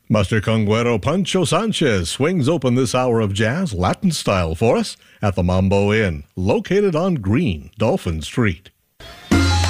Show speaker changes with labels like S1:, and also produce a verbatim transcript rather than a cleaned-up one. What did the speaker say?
S1: Master Conguero Pancho Sanchez swings open this hour of jazz Latin style for us at the Mambo Inn, located on Green, Dolphin Street.